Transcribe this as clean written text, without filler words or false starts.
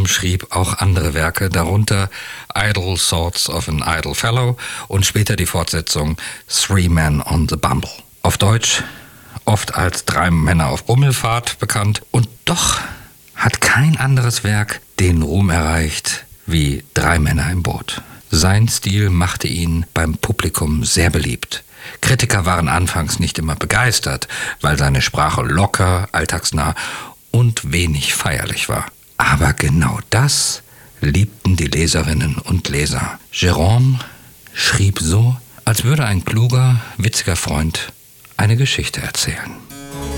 schrieb auch andere Werke, darunter Idle Thoughts of an Idle Fellow und später die Fortsetzung Three Men on the Bumble. Auf Deutsch oft als Drei Männer auf Bummelfahrt bekannt. Und doch hat kein anderes Werk den Ruhm erreicht wie Drei Männer im Boot. Sein Stil machte ihn beim Publikum sehr beliebt. Kritiker waren anfangs nicht immer begeistert, weil seine Sprache locker, alltagsnah und wenig feierlich war. Aber genau das liebten die Leserinnen und Leser. Jérôme schrieb so, als würde ein kluger, witziger Freund eine Geschichte erzählen.